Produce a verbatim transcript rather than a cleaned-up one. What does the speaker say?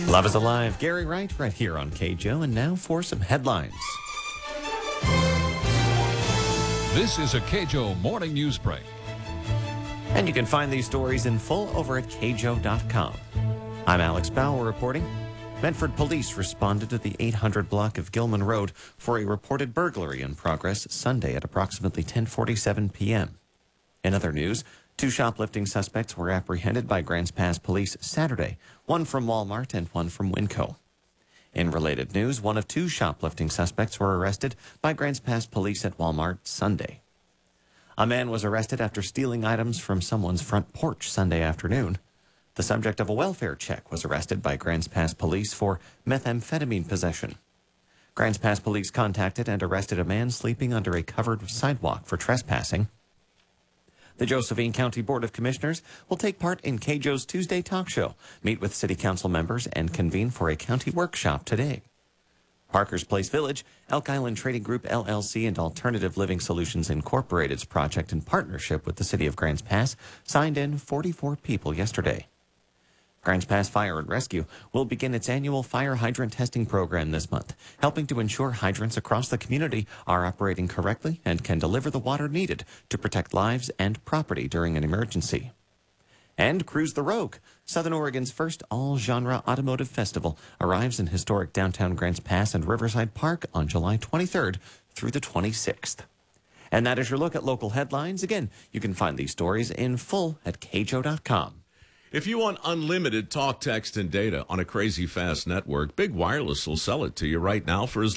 Love is Alive. Gary Wright right here on K J O. And now for some headlines. This is a K J O morning news break. And you can find these stories in full over at K J O dot com. I'm Alex Bauer reporting. Medford police responded to the eight hundred block of Gilman Road for a reported burglary in progress Sunday at approximately ten forty-seven p.m. In other news, two shoplifting suspects were apprehended by Grants Pass police Saturday, one from Walmart and one from Winco. In related news, one of two shoplifting suspects were arrested by Grants Pass police at Walmart Sunday. A man was arrested after stealing items from someone's front porch Sunday afternoon. The subject of a welfare check was arrested by Grants Pass police for methamphetamine possession. Grants Pass police contacted and arrested a man sleeping under a covered sidewalk for trespassing. The Josephine County Board of Commissioners will take part in K J O's Tuesday talk show, meet with city council members, and convene for a county workshop today. Parker's Place Village, Elk Island Trading Group L L C, and Alternative Living Solutions Incorporated's project in partnership with the city of Grants Pass signed in forty-four people yesterday. Grants Pass Fire and Rescue will begin its annual fire hydrant testing program this month, helping to ensure hydrants across the community are operating correctly and can deliver the water needed to protect lives and property during an emergency. And Cruise the Rogue, Southern Oregon's first all-genre automotive festival, arrives in historic downtown Grants Pass and Riverside Park on July twenty-third through the twenty-sixth. And that is your look at local headlines. Again, you can find these stories in full at K J O dot com. If you want unlimited talk, text, and data on a crazy fast network, Big Wireless will sell it to you right now for as